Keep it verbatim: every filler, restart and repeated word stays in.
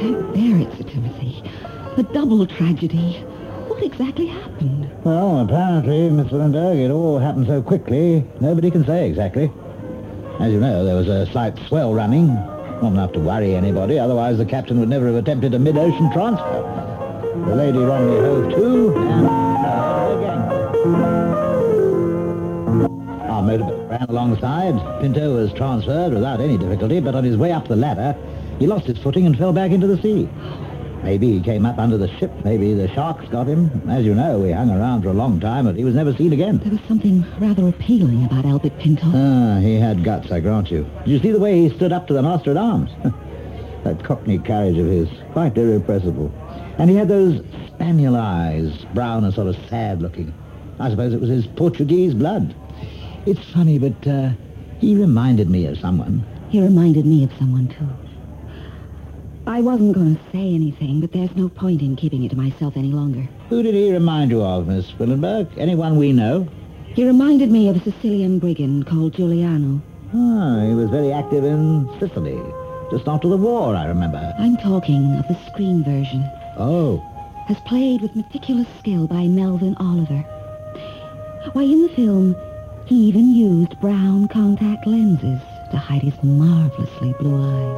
can't bear it, Sir Timothy. A double tragedy. What exactly happened? Well, apparently, Miss Willenberg, it all happened so quickly, nobody can say exactly. As you know, there was a slight swell running. Not enough to worry anybody, otherwise the captain would never have attempted a mid-ocean transfer. The Lady Romney hove to, and uh, again. Our motorboat ran alongside. Pinto was transferred without any difficulty, but on his way up the ladder, he lost his footing and fell back into the sea. Maybe he came up under the ship. Maybe the sharks got him. As you know, we hung around for a long time, but he was never seen again. There was something rather appealing about Albert Pinto. Ah, he had guts, I grant you. Did you see the way he stood up to the master-at-arms? That cockney carriage of his, quite irrepressible. And he had those spaniel eyes, brown and sort of sad-looking. I suppose it was his Portuguese blood. It's funny, but uh, he reminded me of someone. He reminded me of someone, too. I wasn't going to say anything, but there's no point in keeping it to myself any longer. Who did he remind you of, Miss Willenberg? Anyone we know? He reminded me of a Sicilian brigand called Giuliano. Ah, he was very active in Sicily. Just after the war, I remember. I'm talking of the screen version. Oh. As played with meticulous skill by Melvin Oliver. Why, in the film, he even used brown contact lenses to hide his marvelously blue eyes.